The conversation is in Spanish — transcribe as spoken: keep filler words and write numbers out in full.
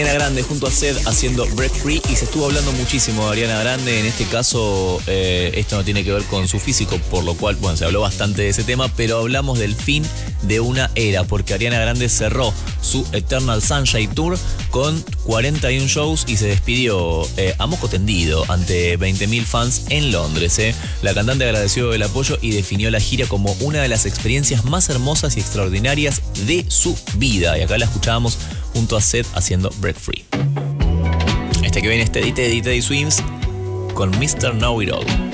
Ariana Grande junto a Seth haciendo Break Free, y se estuvo hablando muchísimo de Ariana Grande. En este caso, eh, esto no tiene que ver con su físico, por lo cual, bueno, se habló bastante de ese tema, pero hablamos del fin de una era, porque Ariana Grande cerró su Eternal Sunshine Tour con cuarenta y un shows y se despidió eh, a moco tendido ante veinte mil fans en Londres. Eh. La cantante agradeció el apoyo y definió la gira como una de las experiencias más hermosas y extraordinarias de su vida. Y acá la escuchábamos junto a Seth haciendo Break Free. Este que viene es Teddy Teddy Teddy Swims con mister Know It All.